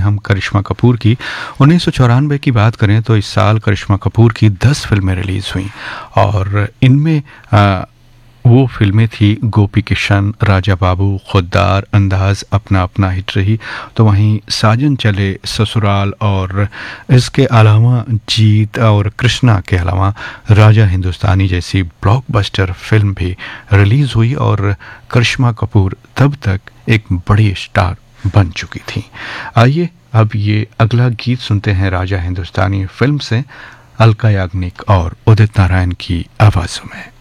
हम करिश्मा कपूर की। 1994 की बात करें तो इस साल करिश्मा कपूर की 10 फिल्में रिलीज़ हुई और इनमें वो फिल्में थी गोपी किशन, राजा बाबू, खुद्दार, अंदाज, अपना अपना हिट रही। तो वहीं साजन चले, ससुराल और इसके अलावा जीत और कृष्णा के अलावा राजा हिंदुस्तानी जैसी ब्लॉकबस्टर फिल्म भी रिलीज़ हुई और करिश्मा कपूर तब तक एक बड़ी स्टार बन चुकी थी। आइए अब ये अगला गीत सुनते हैं राजा हिंदुस्तानी फिल्म से, अलका याग्निक और उदित नारायण की आवाज़ों में।